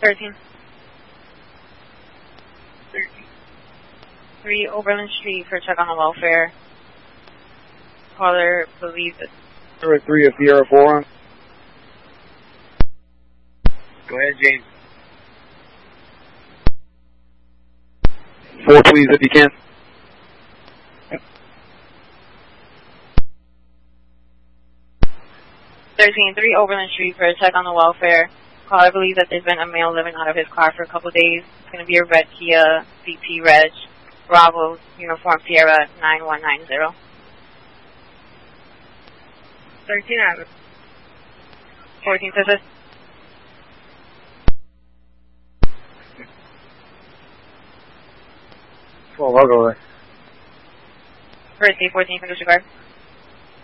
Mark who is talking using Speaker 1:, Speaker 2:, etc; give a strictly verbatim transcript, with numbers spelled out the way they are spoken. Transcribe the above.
Speaker 1: thirteen.
Speaker 2: thirteen.
Speaker 1: three Oberlin Street for check on the welfare. Caller believes that...
Speaker 3: Number three of Sierra four on.
Speaker 2: Go ahead, James.
Speaker 3: Four, please, if you can.
Speaker 1: thirteen. three Oberlin Street for a check on the welfare. Caller believes that there's been a male living out of his car for a couple days. It's going to be a red Kia C P Reg. Bravo, Uniform Sierra nine one nine zero.
Speaker 2: thirteen Avenue.
Speaker 1: fourteen says this.
Speaker 3: twelve, I'll go there.
Speaker 1: First, fourteen, disregard.